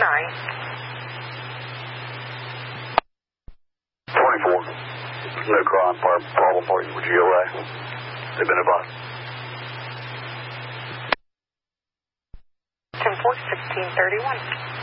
24. No crime problem for you with GOA. They've been advised. 10-4, 1631.